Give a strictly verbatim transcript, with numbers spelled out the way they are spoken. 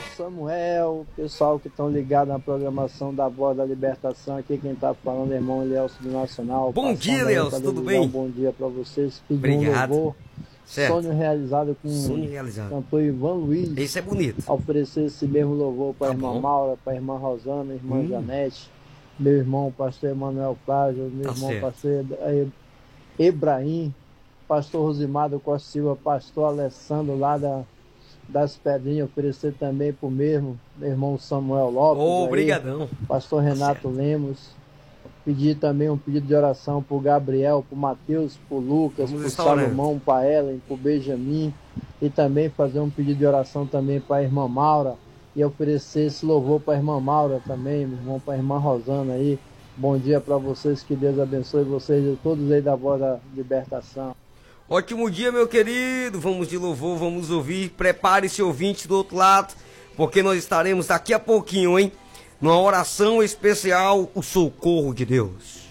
Samuel, pessoal que estão ligados na programação da Voz da Libertação. Aqui quem está falando é o irmão Elielso do Nacional. Bom dia, Elielso, tudo bem? Um bom dia para vocês. Pedir Obrigado. Um louvor, sonho realizado com sonho realizado. o cantor Ivan Luiz. Esse é bonito. Oferecer esse mesmo louvor para a Tá irmã bom. Maura, para a irmã Rosana, a irmã Hum. Janete, meu irmão pastor Emanuel Plágio, meu Tá irmão certo. pastor Ebrahim, pastor Rosimado Costa Silva, pastor Alessandro lá da, das Pedrinhas, oferecer também para o mesmo, meu irmão Samuel Lopes, Ô, aí, obrigadão. pastor Renato certo. Lemos, pedir também um pedido de oração para o Gabriel, para o Matheus, para o Lucas, Vamos para o estar orando. Salomão, para a Ellen, para o Benjamin, e também fazer um pedido de oração também para a irmã Maura, e oferecer esse louvor para a irmã Maura também, meu irmão, para a irmã Rosana aí. Bom dia para vocês, que Deus abençoe vocês e todos aí da Voz da Libertação. Ótimo dia, meu querido. Vamos de louvor, vamos ouvir. Prepare-se, ouvinte do outro lado, porque nós estaremos daqui a pouquinho, hein? Numa oração especial, o socorro de Deus.